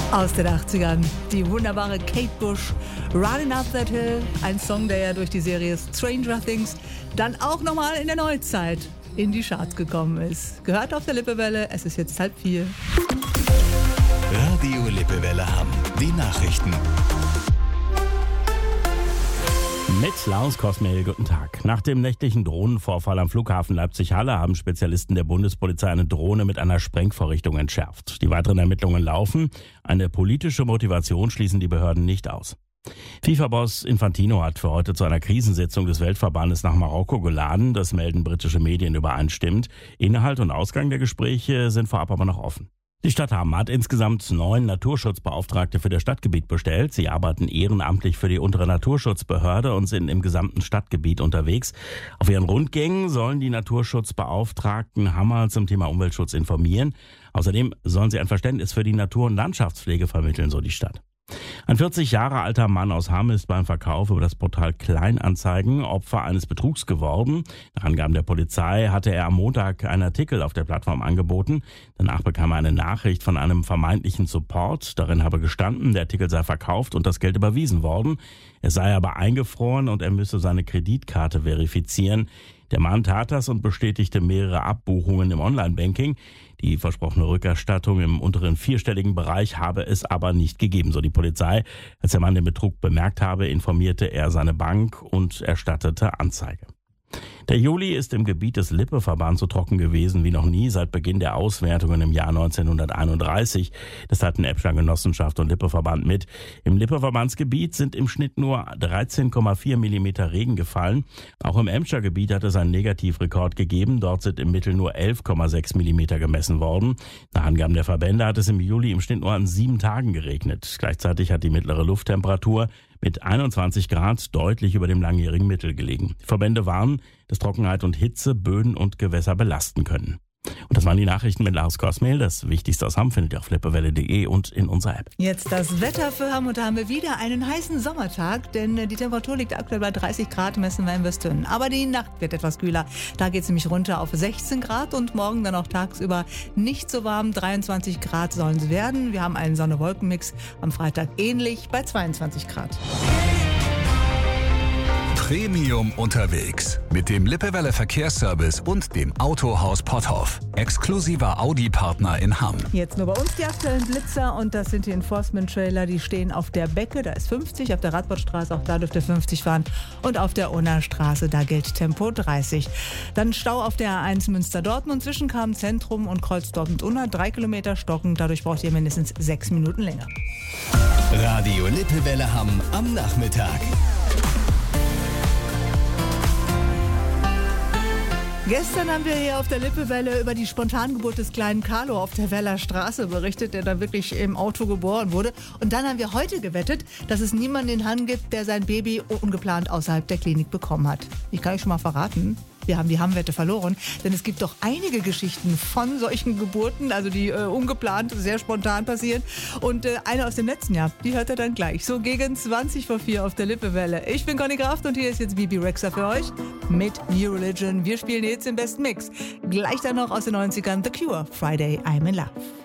Aus den 80ern, die wunderbare Kate Bush, Running Up That Hill, ein Song, der ja durch die Serie Stranger Things dann auch nochmal in der Neuzeit in die Charts gekommen ist. Gehört auf der Lippewelle, es ist jetzt 3:30. Radio Lippewelle Hamm, die Nachrichten. Mit Klaus Kosmel, guten Tag. Nach dem nächtlichen Drohnenvorfall am Flughafen Leipzig-Halle haben Spezialisten der Bundespolizei eine Drohne mit einer Sprengvorrichtung entschärft. Die weiteren Ermittlungen laufen. Eine politische Motivation schließen die Behörden nicht aus. FIFA-Boss Infantino hat für heute zu einer Krisensitzung des Weltverbandes nach Marokko geladen. Das melden britische Medien übereinstimmend. Inhalt und Ausgang der Gespräche sind vorab aber noch offen. Die Stadt Hamm hat insgesamt 9 Naturschutzbeauftragte für das Stadtgebiet bestellt. Sie arbeiten ehrenamtlich für die untere Naturschutzbehörde und sind im gesamten Stadtgebiet unterwegs. Auf ihren Rundgängen sollen die Naturschutzbeauftragten Hammer zum Thema Umweltschutz informieren. Außerdem sollen sie ein Verständnis für die Natur- und Landschaftspflege vermitteln, so die Stadt. Ein 40 Jahre alter Mann aus Hamm ist beim Verkauf über das Portal Kleinanzeigen Opfer eines Betrugs geworden. Nach Angaben der Polizei hatte er am Montag einen Artikel auf der Plattform angeboten. Danach bekam er eine Nachricht von einem vermeintlichen Support. Darin habe gestanden, der Artikel sei verkauft und das Geld überwiesen worden. Es sei aber eingefroren und er müsse seine Kreditkarte verifizieren. Der Mann tat das und bestätigte mehrere Abbuchungen im Online-Banking. Die versprochene Rückerstattung im unteren 4-stelligen Bereich habe es aber nicht gegeben, so die Polizei. Als der Mann den Betrug bemerkt habe, informierte er seine Bank und erstattete Anzeige. Der Juli ist im Gebiet des Lippe-Verbands so trocken gewesen wie noch nie seit Beginn der Auswertungen im Jahr 1931. Das hatten Ebscher Genossenschaft und Lippe-Verband mit. Im Lippe-Verbandsgebiet sind im Schnitt nur 13,4 Millimeter Regen gefallen. Auch im Emscher Gebiet hat es einen Negativrekord gegeben. Dort sind im Mittel nur 11,6 Millimeter gemessen worden. Nach Angaben der Verbände hat es im Juli im Schnitt nur an 7 Tagen geregnet. Gleichzeitig hat die mittlere Lufttemperatur mit 21 Grad deutlich über dem langjährigen Mittel gelegen. Die Verbände warnen, dass Trockenheit und Hitze Böden und Gewässer belasten können. Und das waren die Nachrichten mit Lars Kosmel. Das Wichtigste aus Hamm findet ihr auf lippewelle.de und in unserer App. Jetzt das Wetter für Hamm, und da haben wir wieder einen heißen Sommertag, denn die Temperatur liegt aktuell bei 30 Grad, messen wir in Westön. Aber die Nacht wird etwas kühler. Da geht es nämlich runter auf 16 Grad und morgen dann auch tagsüber nicht so warm. 23 Grad sollen es werden. Wir haben einen Sonne-Wolken-Mix, am Freitag ähnlich bei 22 Grad. Premium unterwegs mit dem Lippewelle Verkehrsservice und dem Autohaus Potthoff. Exklusiver Audi-Partner in Hamm. Jetzt nur bei uns die aktuellen Blitzer, und das sind die Enforcement-Trailer, die stehen auf der Becke, da ist 50, auf der Radbottstraße, auch da dürft ihr 50 fahren, und auf der Unnerstraße, da gilt Tempo 30. Dann Stau auf der A1 Münster-Dortmund zwischen Cham-Zentrum und Kreuz Dortmund-Unna, 3 Kilometer stocken, dadurch braucht ihr mindestens 6 Minuten länger. Radio Lippewelle Hamm am Nachmittag. Gestern haben wir hier auf der Lippewelle über die Spontangeburt des kleinen Carlo auf der Weller Straße berichtet, der da wirklich im Auto geboren wurde. Und dann haben wir heute gewettet, dass es niemanden in Hamm gibt, der sein Baby ungeplant außerhalb der Klinik bekommen hat. Ich kann euch schon mal verraten, wir haben die Hamm-Wette verloren, denn es gibt doch einige Geschichten von solchen Geburten, also die ungeplant, sehr spontan passieren. Und eine aus dem letzten Jahr, die hört ihr dann gleich, so gegen 20:04 auf der Lippewelle. Ich bin Conny Kraft und hier ist jetzt Bibi Rexha für euch mit New Religion. Wir spielen jetzt den besten Mix. Gleich dann noch aus den 90ern The Cure, Friday I'm in Love.